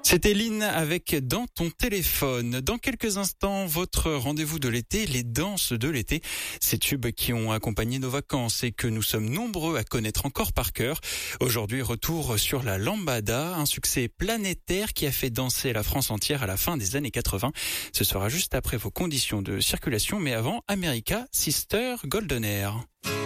C'était Lynn avec Dans ton téléphone. Dans quelques instants, votre rendez-vous de l'été, les danses de l'été. Ces tubes qui ont accompagné nos vacances et que nous sommes nombreux à connaître encore par cœur. Aujourd'hui, retour sur la lambada, un succès planétaire qui a fait danser la France entière à la fin des années 80. Ce sera juste après vos conditions de circulation, mais avant, America, Sister, Golden Air.